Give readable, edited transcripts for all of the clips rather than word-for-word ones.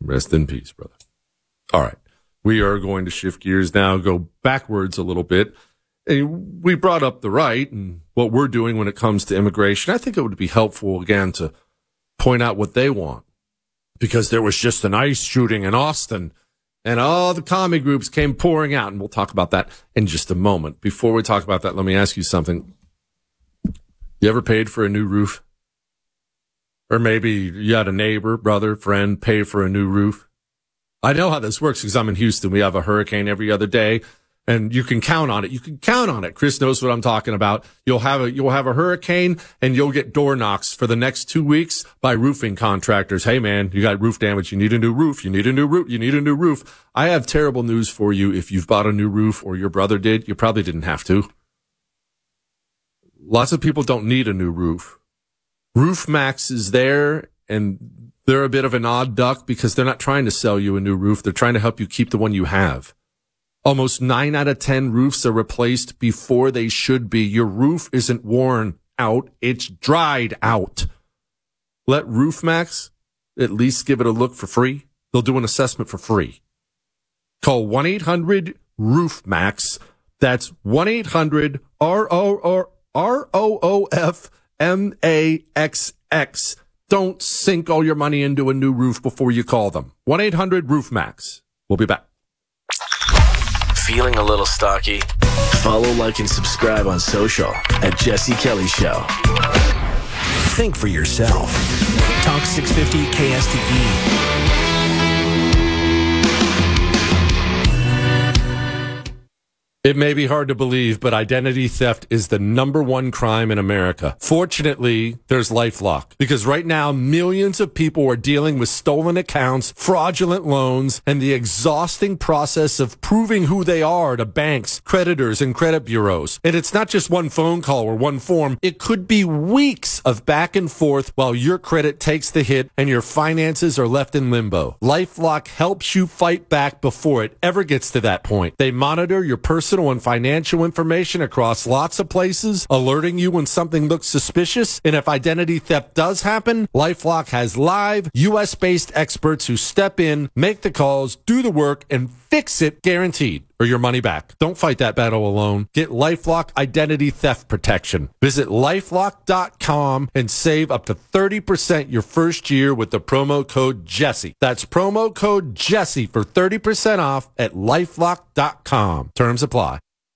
Rest in peace, brother. All right. We are going to shift gears now, go backwards a little bit. We brought up the right and what we're doing when it comes to immigration. I think it would be helpful, again, to point out what they want. Because there was just an ICE shooting in Austin, and all the commie groups came pouring out, and we'll talk about that in just a moment. Before we talk about that, let me ask you something. You ever paid for a new roof? Or maybe you had a neighbor, brother, friend pay for a new roof? I know how this works because I'm in Houston. We have a hurricane every other day, and you can count on it. You can count on it. Chris knows what I'm talking about. You'll have a hurricane, and you'll get door knocks for the next 2 weeks by roofing contractors. Hey, man, you got roof damage. You need a new roof. You need a new roof. You need a new roof. I have terrible news for you. If you've bought a new roof or your brother did, you probably didn't have to. Lots of people don't need a new roof. Roof Max is there, and they're a bit of an odd duck because they're not trying to sell you a new roof. They're trying to help you keep the one you have. Almost 9 out of 10 roofs are replaced before they should be. Your roof isn't worn out. It's dried out. Let Roof Max at least give it a look for free. They'll do an assessment for free. Call 1-800-ROOF-MAX. That's 1-800-ROOF-MAXX. Don't sink all your money into a new roof before you call them. 1-800-ROOF-MAX. We'll be back. Feeling a little stocky? Follow, like, and subscribe on social at Jesse Kelly Show. Think for yourself. Talk 650 KSTE. It may be hard to believe, but identity theft is the #1 crime in America. Fortunately, there's LifeLock, because right now, millions of people are dealing with stolen accounts, fraudulent loans, and the exhausting process of proving who they are to banks, creditors, and credit bureaus. And it's not just one phone call or one form. It could be weeks of back and forth while your credit takes the hit and your finances are left in limbo. LifeLock helps you fight back before it ever gets to that point. They monitor your personal and financial information across lots of places, alerting you when something looks suspicious. And if identity theft does happen, LifeLock has live, U.S.-based experts who step in, make the calls, do the work, and fix it, guaranteed, or your money back. Don't fight that battle alone. Get LifeLock identity theft protection. Visit LifeLock.com and save up to 30% your first year with the promo code Jesse. That's promo code Jesse for 30% off at LifeLock.com. Terms apply.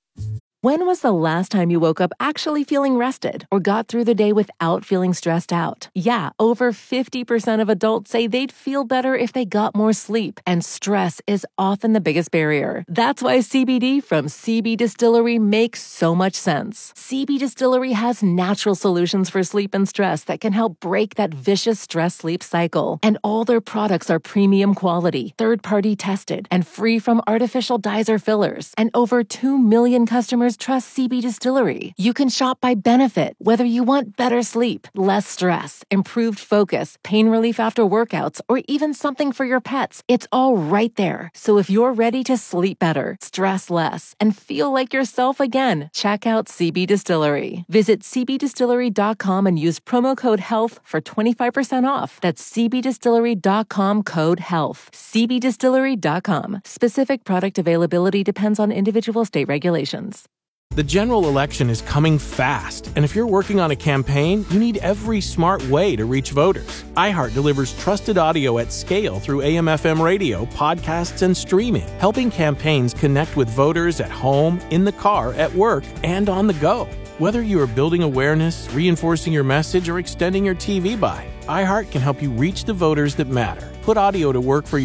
When was the last time you woke up actually feeling rested or got through the day without feeling stressed out? Yeah, over 50% of adults say they'd feel better if they got more sleep, and stress is often the biggest barrier. That's why CBD from CB Distillery makes so much sense. CB Distillery has natural solutions for sleep and stress that can help break that vicious stress-sleep cycle. And all their products are premium quality, third-party tested, and free from artificial dyes or fillers. And over 2 million customers trust CB Distillery. You can shop by benefit, whether you want better sleep, less stress, improved focus, pain relief after workouts, or even something for your pets. It's all right there. So if you're ready to sleep better, stress less, and feel like yourself again, check out CB Distillery. Visit cbdistillery.com and use promo code HEALTH for 25% off. That's cbdistillery.com code HEALTH. cbdistillery.com. Specific product availability depends on individual state regulations. The general election is coming fast, and if you're working on a campaign, you need every smart way to reach voters. iHeart delivers trusted audio at scale through AM/FM radio, podcasts, and streaming, helping campaigns connect with voters at home, in the car, at work, and on the go. Whether you are building awareness, reinforcing your message, or extending your TV buy, iHeart can help you reach the voters that matter. Put audio to work for your